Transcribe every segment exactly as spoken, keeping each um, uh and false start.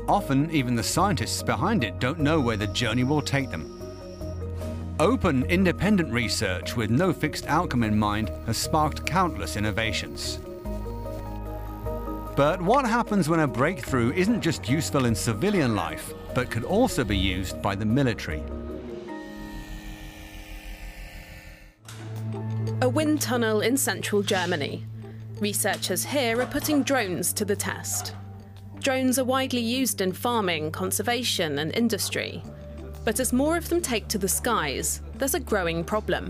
Often, even the scientists behind it don't know where the journey will take them. Open, independent research with no fixed outcome in mind has sparked countless innovations. But what happens when a breakthrough isn't just useful in civilian life, but could also be used by the military? A wind tunnel in central Germany. Researchers here are putting drones to the test. Drones are widely used in farming, conservation and industry. But as more of them take to the skies, there's a growing problem.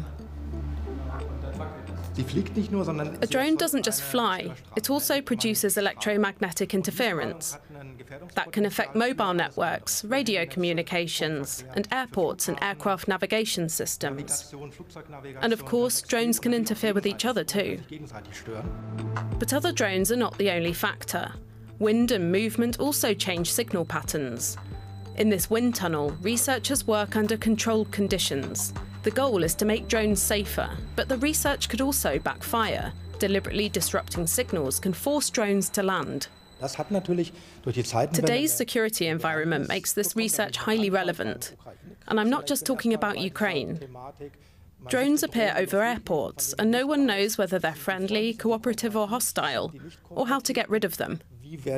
A drone doesn't just fly, it also produces electromagnetic interference. That can affect mobile networks, radio communications, and airports and aircraft navigation systems. And of course, drones can interfere with each other too. But other drones are not the only factor. Wind and movement also change signal patterns. In this wind tunnel, researchers work under controlled conditions. The goal is to make drones safer, but the research could also backfire. Deliberately disrupting signals can force drones to land. Today's security environment makes this research highly relevant. And I'm not just talking about Ukraine. Drones appear over airports, and no one knows whether they're friendly, cooperative or hostile, or how to get rid of them.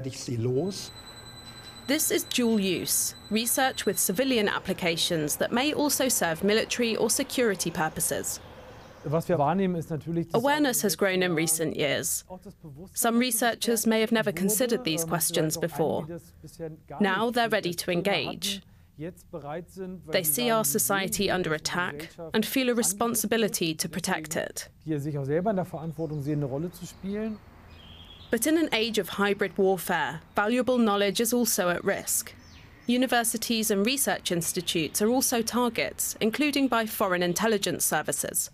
This is dual use, research with civilian applications that may also serve military or security purposes. Awareness has grown in recent years. Some researchers may have never considered these questions before. Now they're ready to engage. They see our society under attack and feel a responsibility to protect it. But in an age of hybrid warfare, valuable knowledge is also at risk. Universities and research institutes are also targets, including by foreign intelligence services.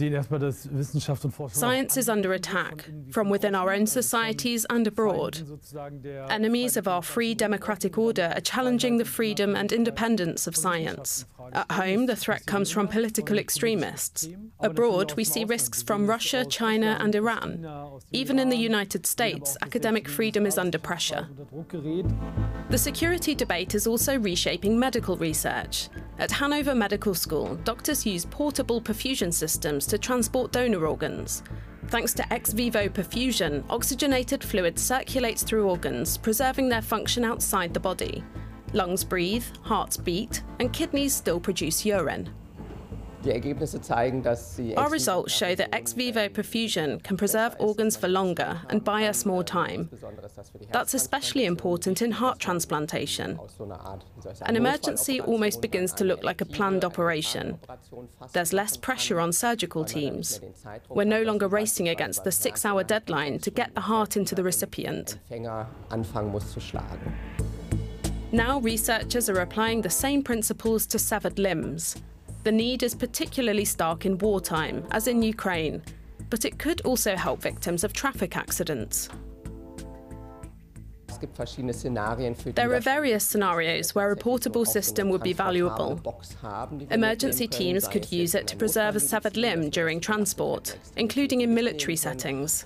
Science is under attack, from within our own societies and abroad. Enemies of our free democratic order are challenging the freedom and independence of science. At home, the threat comes from political extremists. Abroad, we see risks from Russia, China and Iran. Even in the United States, academic freedom is under pressure. The security debate is also reshaping medical research. At Hanover Medical School, doctors use portable perfusion systems to transport donor organs. Thanks to ex vivo perfusion, oxygenated fluid circulates through organs, preserving their function outside the body. Lungs breathe, hearts beat, and kidneys still produce urine. Our results show that ex vivo perfusion can preserve organs for longer and buy us more time. That's especially important in heart transplantation. An emergency almost begins to look like a planned operation. There's less pressure on surgical teams. We're no longer racing against the six-hour deadline to get the heart into the recipient. Now researchers are applying the same principles to severed limbs. The need is particularly stark in wartime, as in Ukraine, but it could also help victims of traffic accidents. There are various scenarios where a portable system would be valuable. Emergency teams could use it to preserve a severed limb during transport, including in military settings.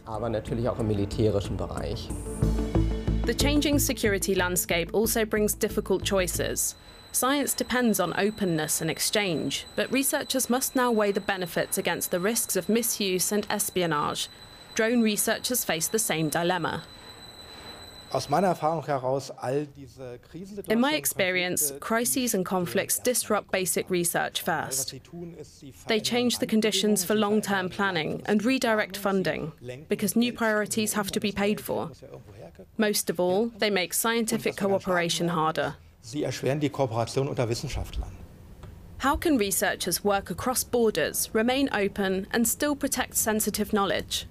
The changing security landscape also brings difficult choices. Science depends on openness and exchange, but researchers must now weigh the benefits against the risks of misuse and espionage. Drone researchers face the same dilemma. In my experience, crises and conflicts disrupt basic research first. They change the conditions for long-term planning and redirect funding, because new priorities have to be paid for. Most of all, they make scientific cooperation harder. How can researchers work across borders, remain open, and still protect sensitive knowledge?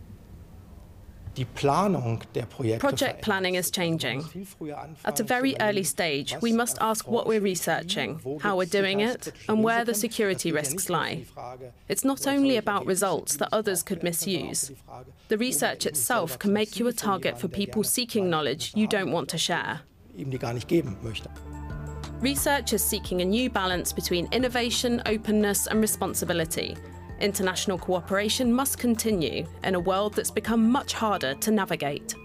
Project planning is changing. At a very early stage, we must ask what we're researching, how we're doing it, and where the security risks lie. It's not only about results that others could misuse. The research itself can make you a target for people seeking knowledge you don't want to share. Research is seeking a new balance between innovation, openness, and responsibility. International cooperation must continue in a world that's become much harder to navigate.